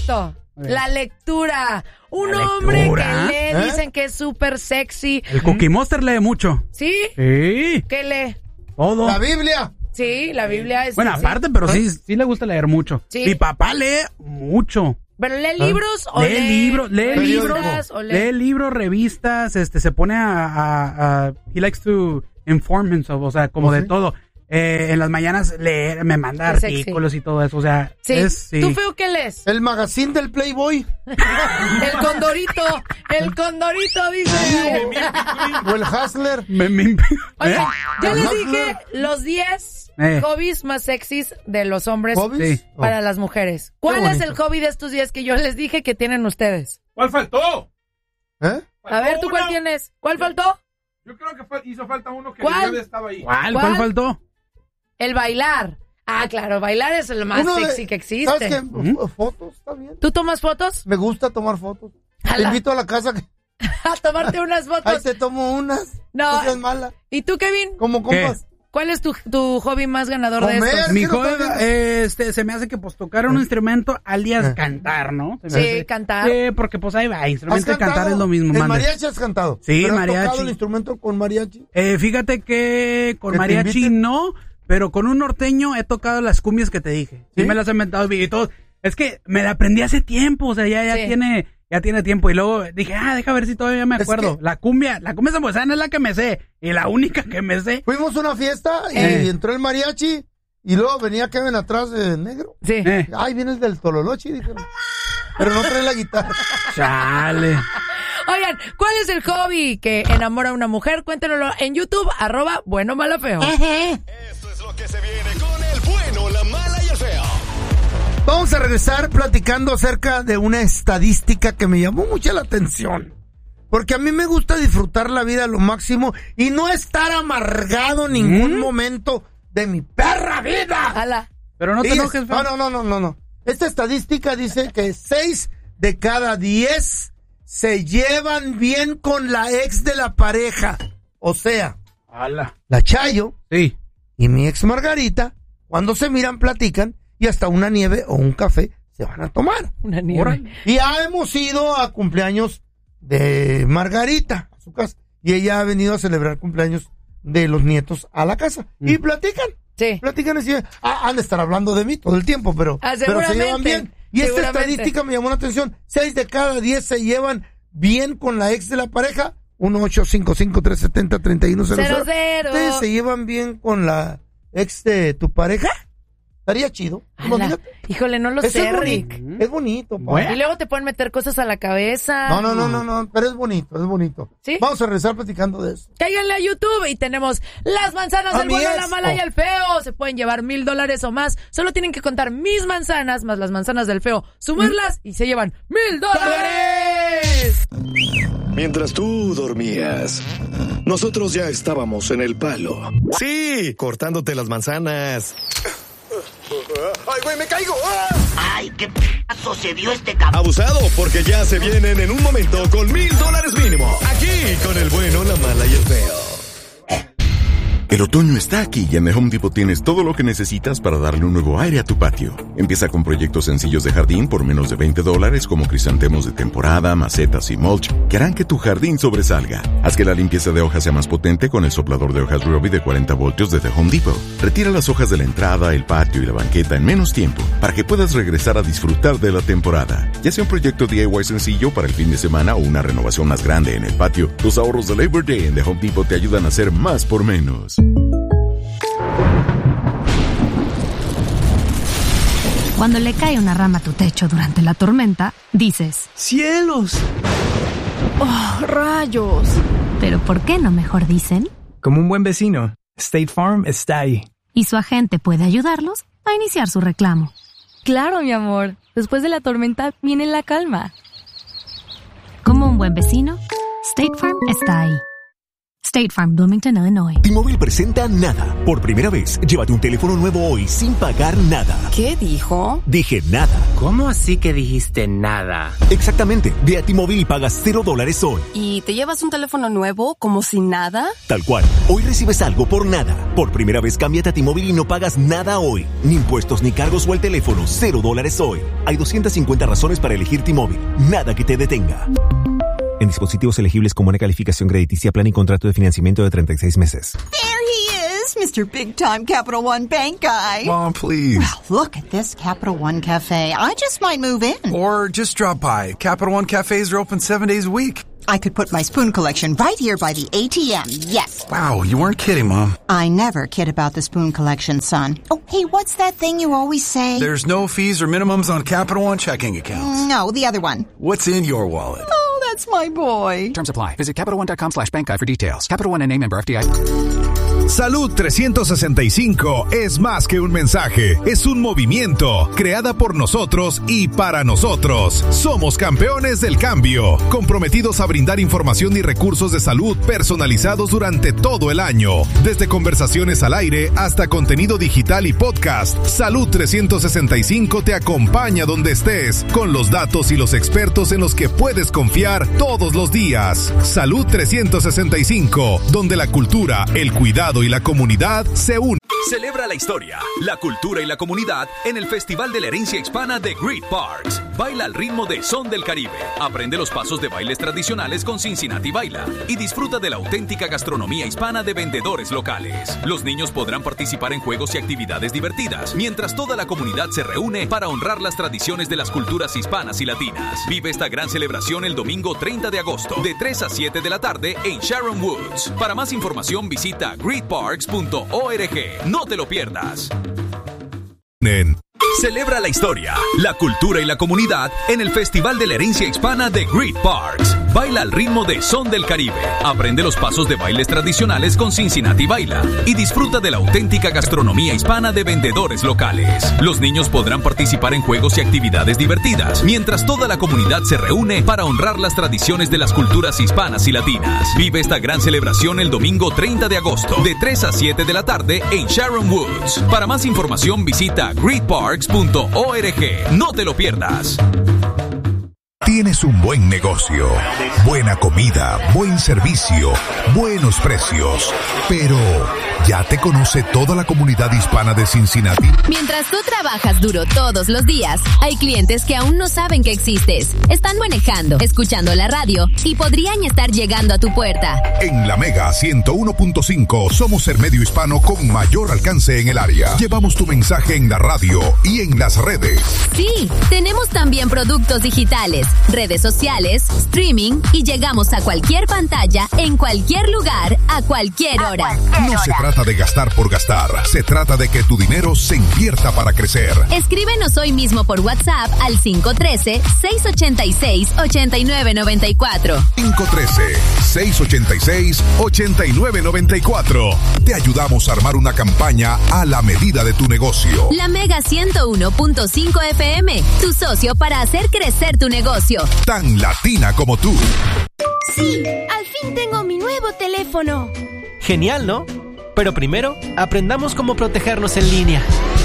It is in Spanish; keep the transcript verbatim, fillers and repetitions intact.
Correcto. La lectura. Un La hombre lectura, que lee, ¿eh? dicen que es súper sexy. El Cookie Monster lee mucho. ¿Sí? Sí. ¿Qué lee? Todo. La Biblia. Sí, la Biblia es... Bueno, sí. aparte, pero sí, sí le gusta leer mucho. Sí. Mi papá lee mucho. ¿Pero lee libros o lee lee... libros, lee libros, revistas o lee- lee libros, revistas, este, se pone a, a, a he likes to inform himself, o sea, como ¿Oh, de sí? todo. Eh, en las mañanas leer, me manda Es sexy. artículos y todo eso, o sea, Sí. es, sí. ¿Tú, Feo, qué lees? El magazine del Playboy. El condorito. El condorito, dice. O el Hustler. Me, me- Oigan, ¿eh? yo les Ajá. dije los diez Eh. hobbies más sexys de los hombres ¿Hobbies? Sí. para las mujeres. ¿Cuál Qué es bonito. el hobby de estos diez que yo les dije que tienen ustedes? ¿Cuál faltó? ¿Eh? A ver, ¿tú cuál uno. tienes? ¿Cuál faltó? Yo creo que fue- hizo falta uno que ¿Cuál? ya estaba ahí. ¿Cuál? ¿Cuál? ¿Cuál faltó? El bailar. Ah, claro, bailar es el más Uno de- sexy que existe. ¿Sabes qué? ¿Mm? F- Fotos, está bien. ¿Tú tomas fotos? Me gusta tomar fotos. Te Ala. invito a la casa. Que... A tomarte unas Ahí fotos. te tomo unas. No. No seas mala. ¿Y tú, Kevin? Como compas. ¿Cuál es tu, tu hobby más ganador de Comer. estos? Mi que no joven, tengas- este, se me hace que pues tocar un instrumento alias Eh. cantar, ¿no? Se me Sí, hace- cantar. Sí, porque pues ahí va, ¿Has instrumento y cantar cantado? es lo mismo, ¿En mande. mariachi has cantado? Sí, ¿Pero has mariachi. tocado el instrumento con mariachi? Eh, fíjate que con ¿Que te mariachi inviten? no, pero con un norteño he tocado las cumbias que te dije. Sí, ¿Sí? me las he inventado y todo. Es que me la aprendí hace tiempo, o sea, ya, ya Sí. tiene, ya tiene tiempo. Y luego dije, ah, deja ver si todavía me Es acuerdo. que- La cumbia, la cumbia zambuesana es la que me sé. Y la única que me sé. Fuimos a una fiesta y Eh. entró el mariachi y luego venía Kevin atrás de negro. Sí. Eh, Ay, viene el del Tololochi, dijeron. Pero no trae la guitarra. chale. Oigan, ¿cuál es el hobby que enamora a una mujer? Cuéntenlo en YouTube, arroba bueno malo feo. Esto es lo que se viene con el bueno, la mala y el feo. Vamos a regresar platicando acerca de una estadística que me llamó mucho la atención. Porque a mí me gusta disfrutar la vida a lo máximo y no estar amargado ningún ¿Mm? momento de mi perra vida. Ala. Pero no te Y es- enojes, no, no, no, no, no, no. Esta estadística dice que seis de cada diez se llevan bien con la ex de la pareja. O sea, Ala. la Chayo Sí. y mi ex Margarita, cuando se miran, platican y hasta una nieve o un café se van a tomar. Una nieve. Órale. Y ya hemos ido a cumpleaños de Margarita a su casa. Y ella ha venido a celebrar cumpleaños de los nietos a la casa. Mm. Y platican. Sí. Platican así. Ah, han de estar hablando de mí todo el tiempo, pero, Ah, pero se llevan seguramente, bien. Y esta seguramente. estadística me llamó la atención. Seis de cada diez se llevan bien con la ex de la pareja. uno ocho cinco cinco tres siete cero tres uno cero Cero, cero. cero. ¿Ustedes se llevan bien con la ex de tu pareja? Estaría chido. Ala. Imagínate. Híjole, no lo Eso sé, es bonito. Rick. Es bonito, pa. Bueno. Y luego te pueden meter cosas a la cabeza. No, no, no, no, no, pero es bonito, es bonito. ¿Sí? Vamos a regresar platicando de eso. Cáiganle a YouTube y tenemos las manzanas A del mi bueno, ex. la mala y Oh. el feo. Se pueden llevar mil dólares o más. Solo tienen que contar mis manzanas más las manzanas del feo. Sumarlas y se llevan mil dólares. Mientras tú dormías, nosotros ya estábamos en el palo. Sí, cortándote las manzanas. ¡Ay, güey, me caigo! ¡Ah! Ay, qué p*** sucedió este cabrón. Abusado, porque ya se vienen en un momento con mil dólares mínimo. Aquí, con el bueno, la mala y el feo. El otoño está aquí y en The Home Depot tienes todo lo que necesitas para darle un nuevo aire a tu patio. Empieza con proyectos sencillos de jardín por menos de veinte dólares como crisantemos de temporada, macetas y mulch que harán que tu jardín sobresalga. Haz que la limpieza de hojas sea más potente con el soplador de hojas Ryobi de cuarenta voltios de The Home Depot. Retira las hojas de la entrada, el patio y la banqueta en menos tiempo para que puedas regresar a disfrutar de la temporada. Ya sea un proyecto D I Y sencillo para el fin de semana o una renovación más grande en el patio, los ahorros de Labor Day en The Home Depot te ayudan a hacer más por menos. Cuando le cae una rama a tu techo durante la tormenta, dices, ¡cielos! ¡oh, rayos! Pero ¿por qué no mejor dicen? Como un buen vecino, State Farm está ahí. Y su agente puede ayudarlos a iniciar su reclamo. Claro, mi amor. Después de la tormenta viene la calma. Como un buen vecino, State Farm está ahí. State Farm, Bloomington, Illinois. T-Mobile presenta Nada. Por primera vez, llévate un teléfono nuevo hoy sin pagar nada. ¿Qué dijo? Dije nada. ¿Cómo así que dijiste nada? Exactamente. Ve a T-Mobile y pagas cero dólares hoy. ¿Y te llevas un teléfono nuevo como si nada? Tal cual. Hoy recibes algo por nada. Por primera vez, cámbiate a T-Mobile y no pagas nada hoy. Ni impuestos, ni cargos o el teléfono. Cero dólares hoy. Hay doscientas cincuenta razones para elegir T-Mobile. Nada que te detenga. En dispositivos elegibles con buena calificación crediticia, plan y contrato de financiamiento de treinta y seis meses. There he is, Mister Big Time Capital One Bank Guy. Mom, please. Well, look at this Capital One Cafe. I just might move in. Or just drop by. Capital One cafes are open seven days a week. I could put my spoon collection right here by the A T M, yes. Wow, you weren't kidding, Mom. I never kid about the spoon collection, son. Oh, hey, what's that thing you always say? There's no fees or minimums on Capital One checking accounts. No, the other one. What's in your wallet? Oh, that's my boy. Terms apply. Visit CapitalOne.com slash bank guide for details. Capital One N A member F D I. Salud trescientos sesenta y cinco es más que un mensaje, es un movimiento, creada por nosotros y para nosotros. Somos campeones del cambio, comprometidos a brindar información y recursos de salud personalizados durante todo el año. Desde conversaciones al aire hasta contenido digital y podcast, Salud trescientos sesenta y cinco te acompaña donde estés, con los datos y los expertos en los que puedes confiar todos los días. Salud trescientos sesenta y cinco, donde la cultura, el cuidado y la comunidad se unen. Celebra la historia, la cultura y la comunidad en el Festival de la Herencia Hispana de Great Parks. Baila al ritmo de Son del Caribe. Aprende los pasos de bailes tradicionales con Cincinnati Baila y disfruta de la auténtica gastronomía hispana de vendedores locales. Los niños podrán participar en juegos y actividades divertidas, mientras toda la comunidad se reúne para honrar las tradiciones de las culturas hispanas y latinas. Vive esta gran celebración el domingo treinta de agosto, de tres a siete de la tarde en Sharon Woods. Para más información visita great parks punto org. No te lo pierdas. Celebra la historia, la cultura y la comunidad en el Festival de la Herencia Hispana de Great Parks. Baila al ritmo de Son del Caribe. Aprende los pasos de bailes tradicionales con Cincinnati Baila y disfruta de la auténtica gastronomía hispana de vendedores locales. Los niños podrán participar en juegos y actividades divertidas, mientras toda la comunidad se reúne para honrar las tradiciones de las culturas hispanas y latinas. Vive esta gran celebración el domingo treinta de agosto, de tres a siete de la tarde en Sharon Woods. Para más información visita great parks punto org. No te lo pierdas. Tienes un buen negocio, buena comida, buen servicio, buenos precios, pero ¿ya te conoce toda la comunidad hispana de Cincinnati? Mientras tú trabajas duro todos los días, hay clientes que aún no saben que existes. Están manejando, escuchando la radio y podrían estar llegando a tu puerta. En la Mega ciento uno punto cinco somos el medio hispano con mayor alcance en el área. Llevamos tu mensaje en la radio y en las redes. Sí, tenemos también productos digitales, redes sociales, streaming y llegamos a cualquier pantalla, en cualquier lugar, a cualquier hora. A cualquier no hora. se trata de gastar por gastar, se trata de que tu dinero se invierta para crecer. Escríbenos hoy mismo por WhatsApp al cinco uno tres, seis ocho seis, ocho nueve nueve cuatro. cinco uno tres, seis ocho seis, ocho nueve nueve cuatro. Te ayudamos a armar una campaña a la medida de tu negocio. La Mega ciento uno punto cinco F M, tu socio para hacer crecer tu negocio. Tan latina como tú. Sí, al fin tengo mi nuevo teléfono. Genial, ¿no? Pero primero, aprendamos cómo protegernos en línea.